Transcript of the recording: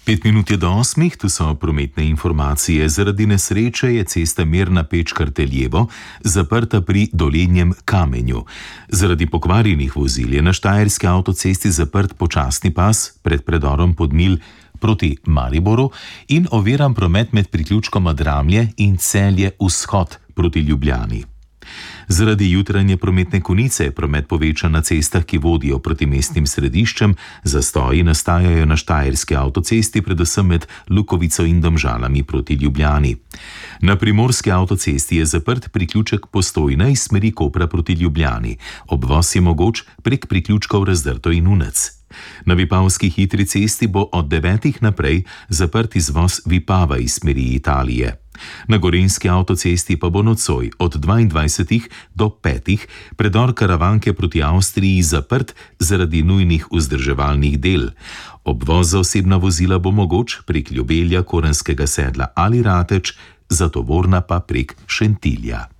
7:05, tu so prometne informacije. Zaradi nesreče je cesta Mirna Peč-Karteljevo zaprta pri Dolenjem Kamenju. Zaradi pokvarjenih vozil je na štajerski avtocesti zaprt počasni pas pred predorom Podmilj proti Mariboru in oviran promet med priključkoma Dramlje in Celje-Vzhod proti Ljubljani. Zaradi jutranje prometne konice je promet povečan na cestah, ki vodijo proti mestnim središčem, zastoji nastajajo na štajerski avtocesti, predvsem med Lukovico in Domžalami proti Ljubljani. Na primorski avtocesti je zaprt priključek Postojna iz smeri Kopra proti Ljubljani. Obvoz je mogoč prek priključkov Razdrto in Unec. Na vipavski hitri cesti bo od 9. naprej zaprt izvoz Vipava iz smeri Italije. Na gorenjski avtocesti pa bo nocoj od 22. do 5. predor Karavanke proti Avstriji zaprt zaradi nujnih vzdrževalnih del. Obvoz za osebna vozila bo mogoč prek Ljubelja, Korenskega Sedla ali Rateč, za tovorna pa prek Šentilja.